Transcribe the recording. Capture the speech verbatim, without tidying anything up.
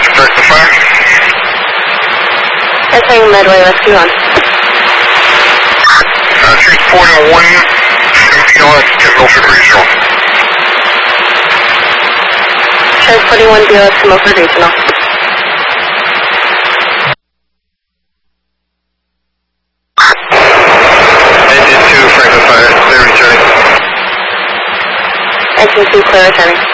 Start the fire. Entering Medway, rescue on. Uh, three forty-one, seventeen on ten Milford Regional. Transporting one B O S to Milford Regional. Engine two, Franklin Fire, clear returning. Engine two, clear returning.